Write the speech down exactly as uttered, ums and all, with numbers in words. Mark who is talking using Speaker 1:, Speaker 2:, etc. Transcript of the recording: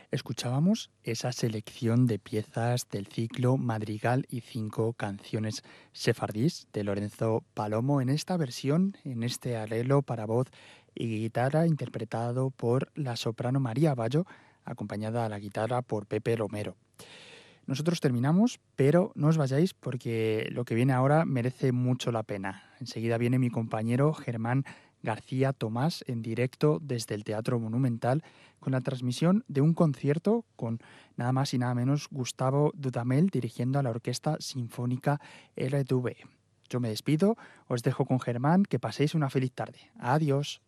Speaker 1: Escuchábamos esa selección de piezas del ciclo Madrigal y cinco canciones sefardís de Lorenzo Palomo en esta versión, en este arreglo para voz y guitarra interpretado por la soprano María Bayo, acompañada a la guitarra por Pepe Romero. Nosotros terminamos, pero no os vayáis porque lo que viene ahora merece mucho la pena. Enseguida viene mi compañero Germán García Tomás en directo desde el Teatro Monumental con la transmisión de un concierto con nada más y nada menos Gustavo Dudamel dirigiendo a la Orquesta Sinfónica R W. Yo me despido, os dejo con Germán, que paséis una feliz tarde. Adiós.